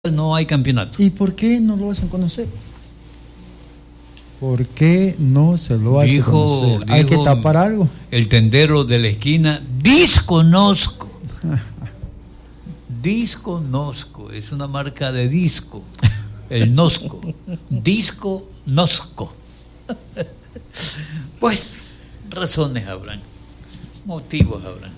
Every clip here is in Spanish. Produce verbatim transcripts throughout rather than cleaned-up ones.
no hay campeonato. ¿Y por qué no lo hacen conocer? ¿Por qué no se lo hacen dijo, conocer? ¿Hay que tapar algo? El tendero de la esquina, desconozco. Disco-Nosco, es una marca de disco. El Nosco. Disco-Nosco. Bueno, razones habrán, motivos habrán.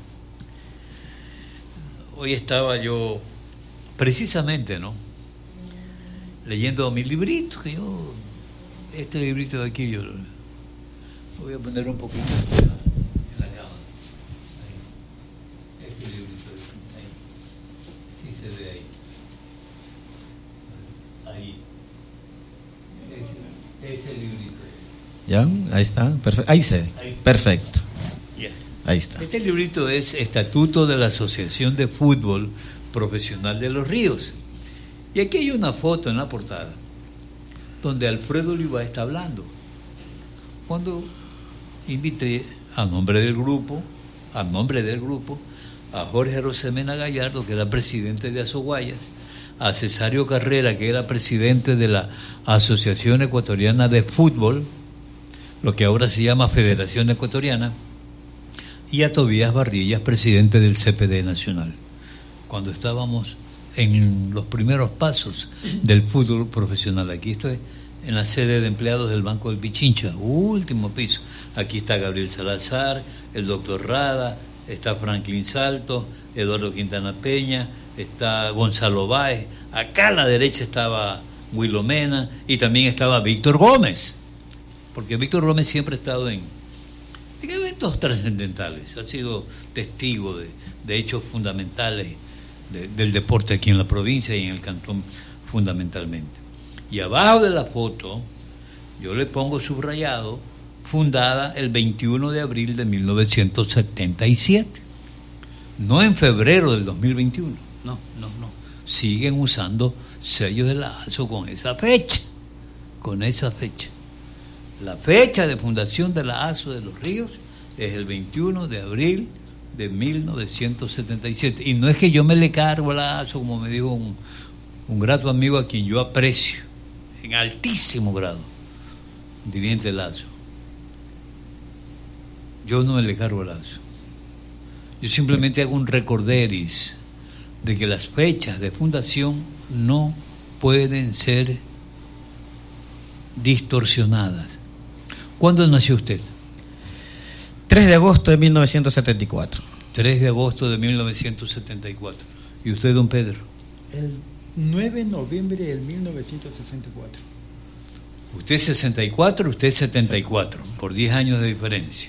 Hoy estaba yo, precisamente, ¿no?, leyendo mi librito, que yo, este librito de aquí, yo lo voy a poner un poquito en la, en la cama. Ahí. Este librito de aquí, ahí. Sí se ve ahí. Ahí. Ese, ese librito. ¿Ya? Ahí está. Perfecto. Ahí se ve. Ahí. Perfecto. Yeah. Ahí está. Este librito es Estatuto de la Asociación de Fútbol Profesional de Los Ríos. Y aquí hay una foto en la portada donde Alfredo Oliva está hablando. Cuando invité a nombre del grupo, a nombre del grupo, a Jorge Rosemena Gallardo, que era presidente de Azoguayas, a Cesario Carrera, que era presidente de la Asociación Ecuatoriana de Fútbol, lo que ahora se llama Federación Ecuatoriana, y a Tobías Barrillas, presidente del C P D Nacional, cuando estábamos en los primeros pasos del fútbol profesional. Aquí estoy en la sede de empleados del Banco del Pichincha, último piso. Aquí está Gabriel Salazar, el doctor Rada, está Franklin Salto, Eduardo Quintana Peña, está Gonzalo Báez, acá a la derecha estaba Wilomena y también estaba Víctor Gómez, porque Víctor Gómez siempre ha estado en, en eventos trascendentales, ha sido testigo de, de hechos fundamentales de, del deporte aquí en la provincia y en el cantón fundamentalmente. Y abajo de la foto yo le pongo subrayado: fundada el veintiuno de abril de mil novecientos setenta y siete, no en febrero del dos mil veintiuno, no, no, no, siguen usando sellos de la A S O con esa fecha, con esa fecha. La fecha de fundación de la A S O de Los Ríos es el veintiuno de abril de mil novecientos setenta y siete, y no es que yo me le cargo a la A S O, como me dijo un, un grato amigo a quien yo aprecio en altísimo grado, dirigente de la A S O. Yo no me le cargo a la A S O. Yo simplemente hago un recorderis de que las fechas de fundación no pueden ser distorsionadas. ¿Cuándo nació usted? tres de agosto de mil novecientos setenta y cuatro. tres de agosto de mil novecientos setenta y cuatro. ¿Y usted, don Pedro? El nueve de noviembre del mil novecientos sesenta y cuatro. Usted sesenta y cuatro, usted setenta y cuatro, por diez años de diferencia.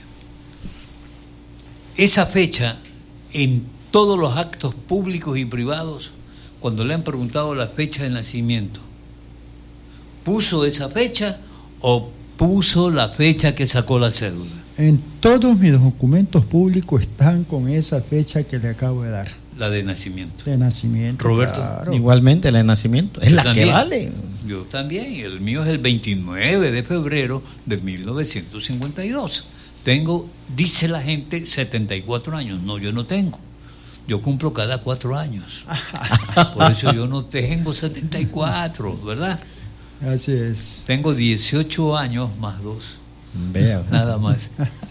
Esa fecha, en todos los actos públicos y privados, cuando le han preguntado la fecha de nacimiento, ¿puso esa fecha o puso la fecha que sacó la cédula? En todos mis documentos públicos están con esa fecha que le acabo de dar. La de nacimiento. De nacimiento. Roberto. Claro. Igualmente la de nacimiento. Es Yo la también, que vale. Yo también. El mío es el veintinueve de febrero de mil novecientos cincuenta y dos. Tengo, dice la gente, setenta y cuatro años. No, yo no tengo. Yo cumplo cada cuatro años. Por eso yo no tengo setenta y cuatro, ¿verdad? Así es. Tengo dieciocho años más dos. Vea. Nada más.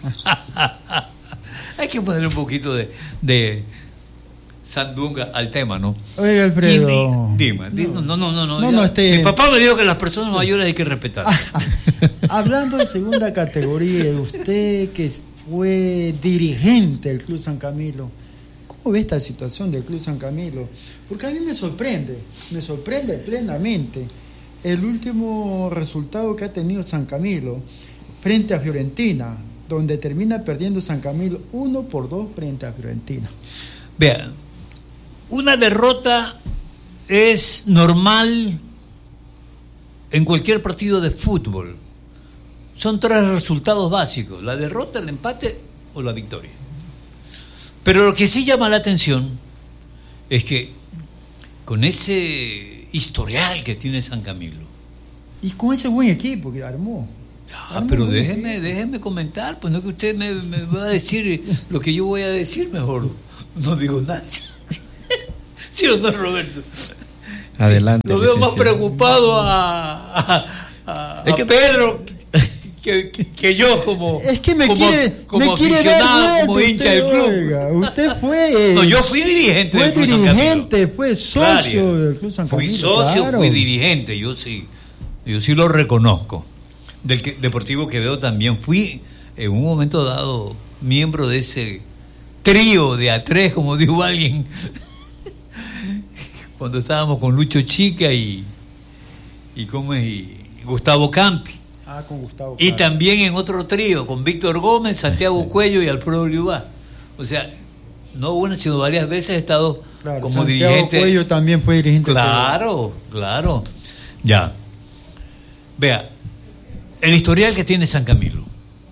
Hay que poner un poquito de, de sandunga al tema, ¿no? Oye, Alfredo. Y di, dime, di, no, no, no, no. No, ya, no, este... Mi papá me dijo que las personas sí. mayores hay que respetar. Hablando de segunda categoría, usted que fue dirigente del Club San Camilo, ¿cómo ve esta situación del Club San Camilo? Porque a mí me sorprende, me sorprende plenamente el último resultado que ha tenido San Camilo frente a Fiorentina, donde termina perdiendo San Camilo uno por dos frente a Fiorentina. Vea, una derrota es normal en cualquier partido de fútbol. Son tres resultados básicos: la derrota, el empate o la victoria. Pero lo que sí llama la atención es que con ese historial que tiene San Camilo y con ese buen equipo que armó. Ah, armó pero déjeme, déjeme comentar, pues no que usted me, me va a decir lo que yo voy a decir, mejor no digo nada. ¿Sí o no, Roberto? Adelante. Lo veo más licenciado. preocupado a, a, a, Es a que- Pedro que, que, que yo como, Es que me como, quiere, como me quiere aficionado, dar como vuelta hincha usted, del club. oiga. Usted fue. No, yo fui dirigente Fue del Club San dirigente, Camilo. fue socio Claro. del Club San Camilo. Fui socio, claro. fui dirigente, yo sí, yo sí lo reconozco. Del que- Deportivo Quevedo también fui en un momento dado miembro de ese trío de A tres, como dijo alguien, cuando estábamos con Lucho Chica y, y, ¿cómo es? y Gustavo Campi. Ah, con Gustavo. Y claro. también en otro trío, con Víctor Gómez, Santiago Cuello y Alfredo Olivar. O sea, no una, sino varias veces he estado Claro, como Santiago dirigente. Cuello también fue dirigente. Claro, claro. Ya. Vea, el historial que tiene San Camilo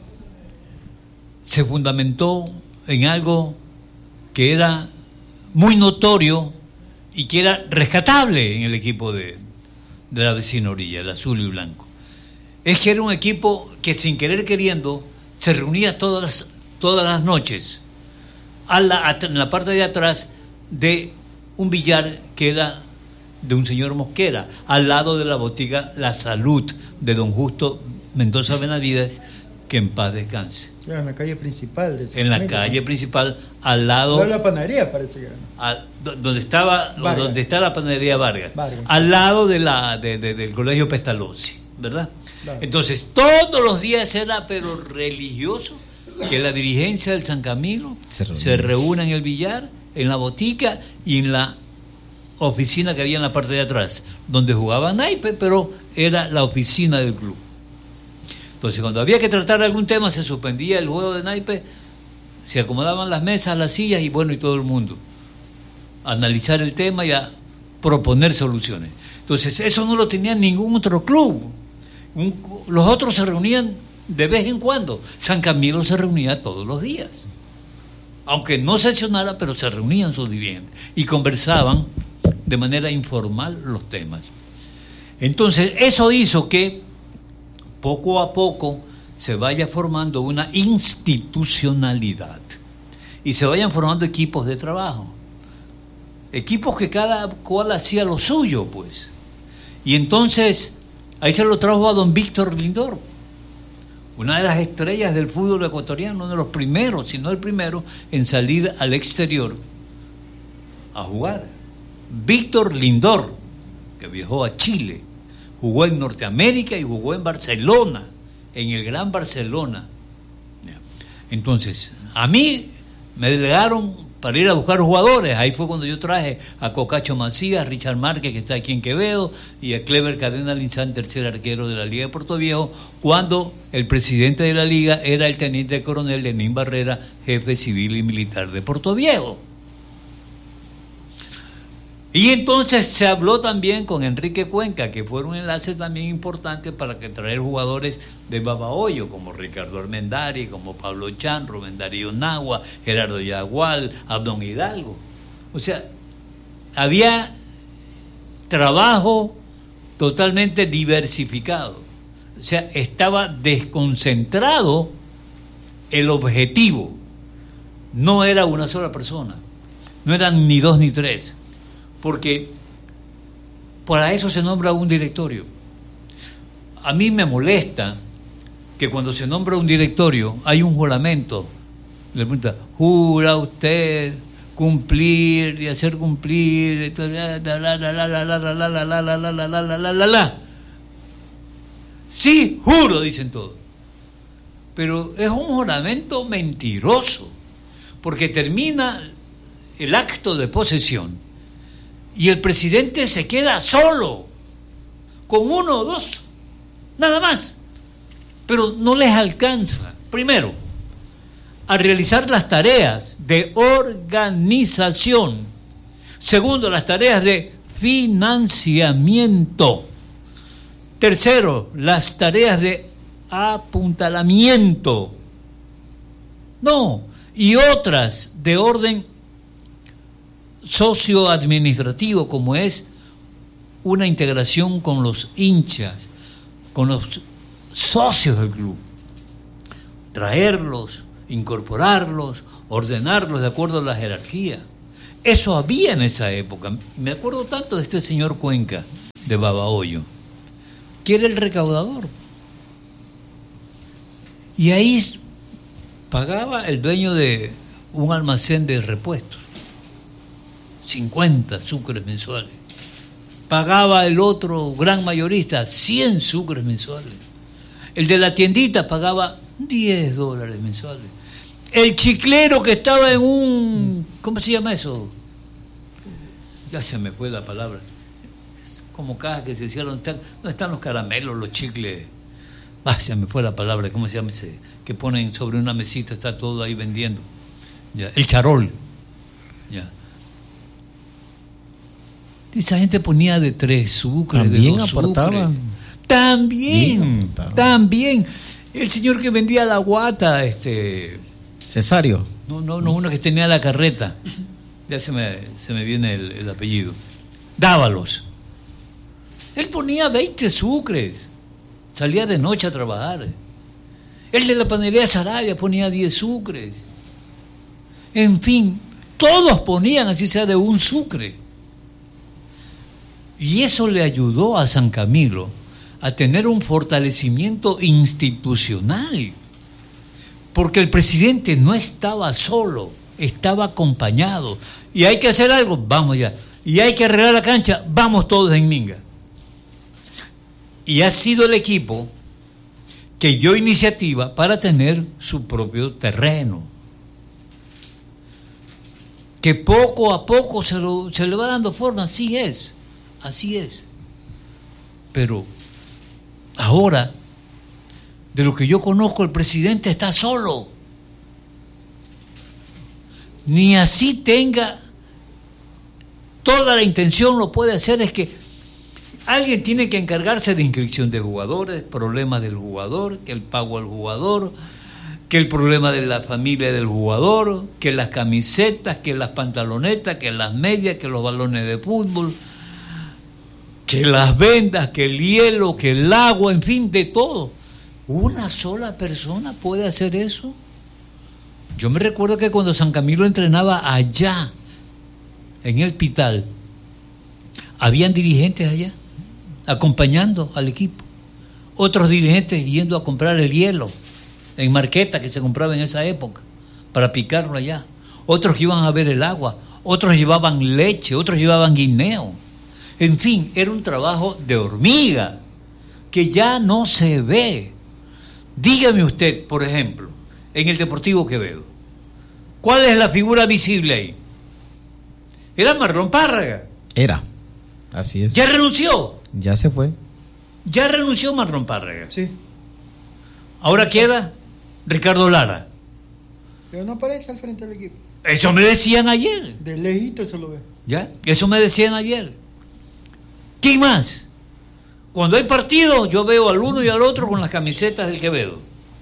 se fundamentó en algo que era muy notorio y que era rescatable en el equipo de, de la vecina orilla, el azul y blanco. Es que era un equipo que sin querer queriendo se reunía todas las, todas las noches a la, en la parte de atrás de un billar que era de un señor Mosquera, al lado de la botica La Salud de don Justo Mendoza Benavides, que en paz descanse. Era en la calle principal de San En la Camilo, calle ¿no? principal, al lado... Al lado de la panadería parece que era, ¿no? a- do- donde estaba o Vargas. donde está la panadería Vargas, Vargas. al lado de la de- de- del colegio Pestalozzi, ¿verdad? Claro. Entonces todos los días era pero religioso que la dirigencia del San Camilo Se reúne. se reúna en el billar, en la botica y en la oficina que había en la parte de atrás, donde jugaba naipe, pero era la oficina del club. Entonces cuando había que tratar algún tema se suspendía el juego de naipe, se acomodaban las mesas, las sillas y bueno, y todo el mundo a analizar el tema y a proponer soluciones. Entonces eso no lo tenía ningún otro club. Un- los otros se reunían de vez en cuando. San Camilo se reunía todos los días, aunque no sesionara, pero se reunían sus dirigentes y conversaban de manera informal los temas. Entonces eso hizo que poco a poco se vaya formando una institucionalidad y se vayan formando equipos de trabajo, equipos que cada cual hacía lo suyo, pues. Y entonces ahí se lo trajo a don Víctor Lindor, una de las estrellas del fútbol ecuatoriano, uno de los primeros, si no el primero, en salir al exterior a jugar. Víctor Lindor, que viajó a Chile, jugó en Norteamérica y jugó en Barcelona, en el Gran Barcelona. Entonces, a mí me delegaron para ir a buscar jugadores. Ahí fue cuando yo traje a Cocacho Macías, Richard Márquez, que está aquí en Quevedo, y a Clever Cadena Linzán, tercer arquero de la Liga de Puerto Viejo, cuando el presidente de la liga era el teniente coronel Lenín Barrera, jefe civil y militar de Puerto Viejo. Y entonces se habló también con Enrique Cuenca, que fue un enlace también importante para que traer jugadores de Babahoyo, como Ricardo Armendari, como Pablo Chan, Rubén Darío Nagua, Gerardo Yagual, Abdón Hidalgo. O sea, había trabajo totalmente diversificado. O sea, estaba desconcentrado el objetivo. No era una sola persona, no eran ni dos ni tres. Porque para eso se nombra un directorio. A mí me molesta que cuando se nombra un directorio hay un juramento. Le pregunta, ¿jura usted cumplir y hacer cumplir? Sí, juro, dicen todos. Pero es un juramento mentiroso, porque termina el acto de posesión y el presidente se queda solo, con uno o dos, nada más. Pero no les alcanza, primero, a realizar las tareas de organización. Segundo, las tareas de financiamiento. Tercero, las tareas de apuntalamiento. No, y otras de orden socioadministrativo, como es una integración con los hinchas, con los socios del club, traerlos, incorporarlos, ordenarlos de acuerdo a la jerarquía. Eso había en esa época. Me acuerdo tanto de este señor Cuenca, de Babahoyo, que era el recaudador. Y ahí pagaba el dueño de un almacén de repuestos, cincuenta sucres mensuales. Pagaba el otro gran mayorista cien sucres mensuales. El de la tiendita pagaba diez dólares mensuales. El chiclero que estaba en un... ¿Cómo se llama eso? Ya se me fue la palabra. Es como cajas que se hicieron... ¿Dónde están los caramelos, los chicles? Ah, se me fue la palabra. ¿Cómo se llama ese? Que ponen sobre una mesita, está todo ahí vendiendo. Ya. El charol. Ya. Esa gente ponía de tres sucres, también de dos aportaban. sucres. También, también. El señor que vendía la guata, este... Cesario. No, no, no, uno que tenía la carreta. Ya se me, se me viene el, el apellido. Dávalos. Él ponía veinte sucres. Salía de noche a trabajar. El de la panadería Sarabia ponía diez sucres. En fin, todos ponían, así sea, de un sucre. Y eso le ayudó a San Camilo a tener un fortalecimiento institucional. Porque el presidente no estaba solo, estaba acompañado. Y hay que hacer algo, vamos ya. Y hay que arreglar la cancha, vamos todos en Minga. Y ha sido el equipo que dio iniciativa para tener su propio terreno. Que poco a poco se, lo, se le va dando forma, así es, así es. Pero ahora, de lo que yo conozco, el presidente está solo. Ni así tenga toda la intención, lo puede hacer, es que alguien tiene que encargarse de inscripción de jugadores, problemas del jugador, que el pago al jugador, que el problema de la familia del jugador, que las camisetas, que las pantalonetas, que las medias, que los balones de fútbol, que las vendas, que el hielo, que el agua, en fin, de todo. ¿Una sola persona puede hacer eso? Yo me recuerdo que cuando San Camilo entrenaba allá, en el Pital, habían dirigentes allá, acompañando al equipo. Otros dirigentes yendo a comprar el hielo, en marqueta que se compraba en esa época, para picarlo allá. Otros que iban a ver el agua, otros llevaban leche, otros llevaban guineo. En fin, era un trabajo de hormiga, que ya no se ve. Dígame usted, por ejemplo, en el Deportivo Quevedo, ¿cuál es la figura visible ahí? Era Marlon Párraga. Era, así es. ¿Ya renunció? Ya se fue. Ya renunció Marlon Párraga. Sí. Ahora queda Ricardo Lara. Pero no aparece al frente del equipo. Eso me decían ayer. De lejito se lo ve. ¿Ya? Eso me decían ayer. ¿Quién más? Cuando hay partido, yo veo al uno y al otro con las camisetas del Quevedo.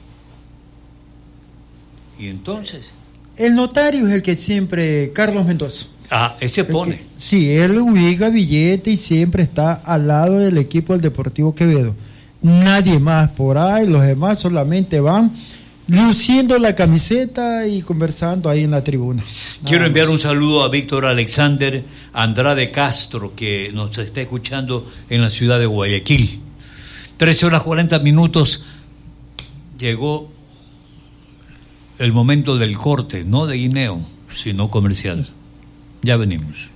¿Y entonces? El notario es el que siempre, Carlos Mendoza. Ah, ese pone. Que, sí, él ubica billete y siempre está al lado del equipo del Deportivo Quevedo. Nadie más por ahí, los demás solamente van luciendo la camiseta y conversando ahí en la tribuna. Quiero enviar un saludo a Víctor Alexander Andrade Castro, que nos está escuchando en la ciudad de Guayaquil. trece horas cuarenta minutos, llegó el momento del corte, no de guineo, sino comercial. Ya venimos.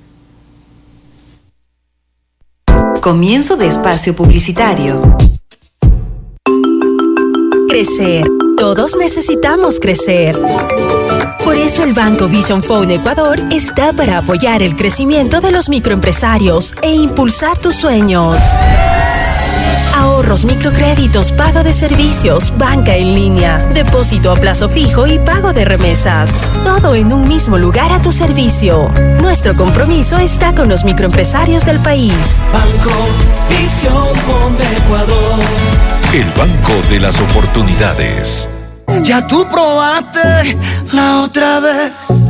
Comienzo de espacio publicitario. Crecer. Todos necesitamos crecer. Por eso el Banco Vision Phone Ecuador está para apoyar el crecimiento de los microempresarios e impulsar tus sueños. Ahorros, microcréditos, pago de servicios, banca en línea, depósito a plazo fijo y pago de remesas. Todo en un mismo lugar a tu servicio. Nuestro compromiso está con los microempresarios del país. Banco Vision Phone Ecuador. El banco de las oportunidades. Ya tú probaste la otra vez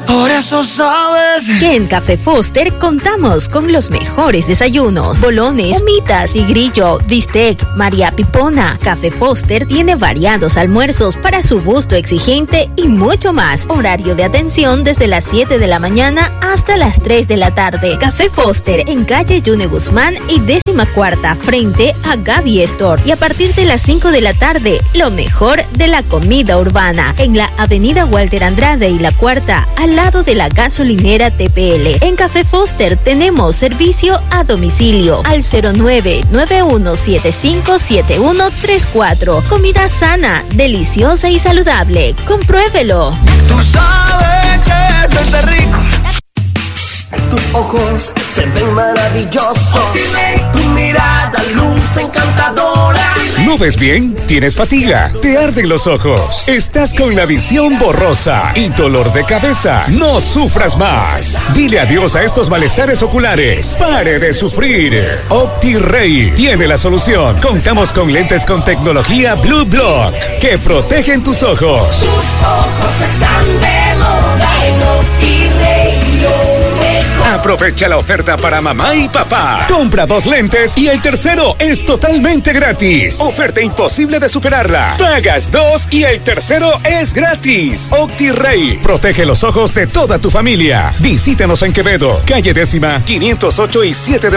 Por eso sabes que en Café Foster contamos con los mejores desayunos, bolones, humitas y grillo, bistec, María Pipona. Café Foster tiene variados almuerzos para su gusto exigente y mucho más. Horario de atención desde las siete de la mañana hasta las tres de la tarde. Café Foster en calle Yune Guzmán y décima cuarta frente a Gaby Store. Y a partir de las cinco de la tarde, lo mejor de la comida urbana en la avenida Walter Andrade y la cuarta al lado de la gasolinera T P L. En Café Foster tenemos servicio a domicilio al cero nueve nueve uno siete cinco siete uno tres cuatro. Comida sana, deliciosa y saludable. Compruébelo. Tú sabes que esto es rico. Tus ojos se ven maravillosos. Tu mirada luce encantadora. ¿No ves bien? ¿Tienes fatiga? ¿Te arden los ojos? ¿Estás con la visión borrosa y dolor de cabeza? No sufras más. Dile adiós a estos malestares oculares. Pare de sufrir. OptiRay tiene la solución. Contamos con lentes con tecnología Blue Block que protegen tus ojos. Tus ojos están de moda en OptiRay. Aprovecha la oferta para mamá y papá. Compra dos lentes y el tercero es totalmente gratis. Oferta imposible de superarla. Pagas dos y el tercero es gratis. OptiRay protege los ojos de toda tu familia. Visítanos en Quevedo, calle décima, quinientos ocho y siete de